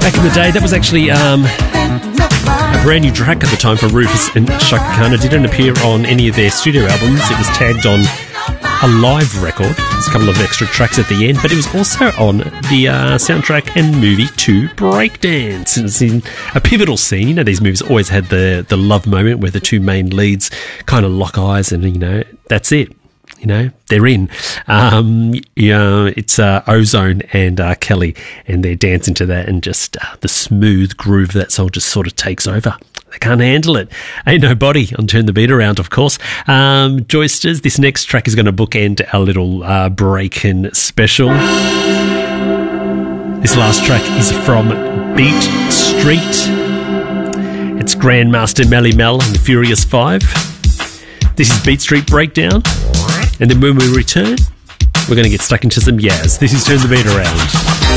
Back in the day, that was actually a brand new track at the time for Rufus and Shaka Khan. It didn't appear on any of their studio albums. It was tagged on a live record. There's a couple of extra tracks at the end, but it was also on the soundtrack and movie to Breakdance. It's in a pivotal scene. You know, these movies always had the love moment where the two main leads kind of lock eyes and, you know, that's it. You know, they're in. It's Ozone and Kelly, and they're dancing to that, and just the smooth groove of that song just sort of takes over. They can't handle it. Ain't Nobody on Turn the Beat Around, of course. Joysters, this next track is going to bookend our little break-in special. This last track is from Beat Street. It's Grandmaster Melly Mel and the Furious Five. This is Beat Street Breakdown. And then when we return, we're going to get stuck into some Yaz. This is Turn the Beat Around.